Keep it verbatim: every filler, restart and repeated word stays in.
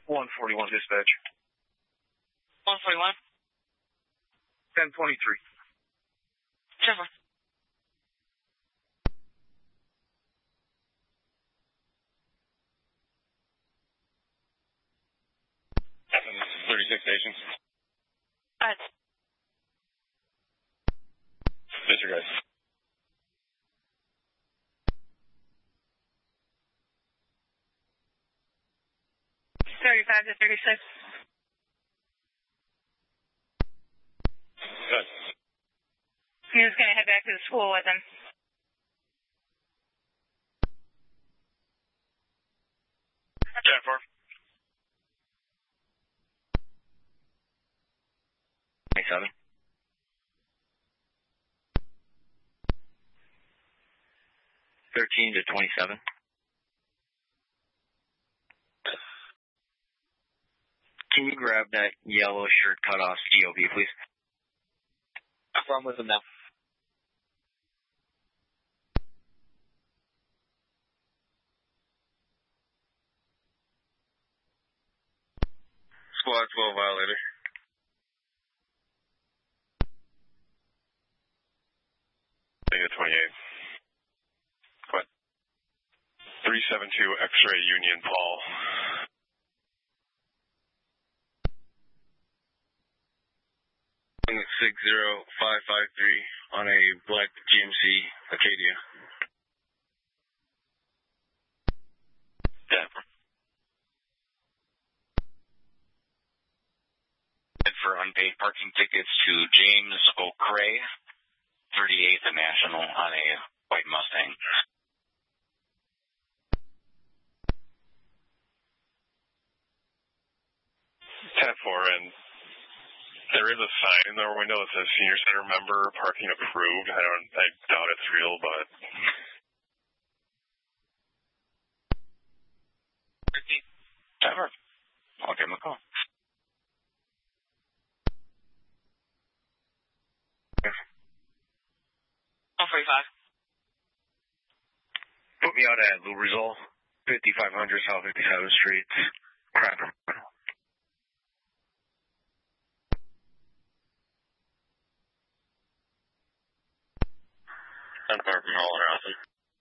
one forty-one dispatch. one forty-one. ten twenty-three. Sure. thirty-six stations. All right. Disregard. thirty-five to thirty-six. Good. He was going to head back to the school with him. ten four. twenty-seven. thirteen to twenty-seven. Can you grab that yellow shirt cut off C O B, please? I'm with him now. Squad twelve violator. Negative twenty-eight. What? three seven two X-ray Union Paul. six zero five five three on a black G M C Acadia. Yeah. For unpaid parking tickets to James O'Cray, thirty-eighth and National on a white Mustang. ten four, and there is a sign in their window that says Senior Center member parking approved. I don't, I doubt it's real, but. Ever. I'll give him a call. one forty-five. Put me out at Lubrizol, fifty-five hundred South fifty-seventh Street, Crapper. I'm far from Hall and Rossum.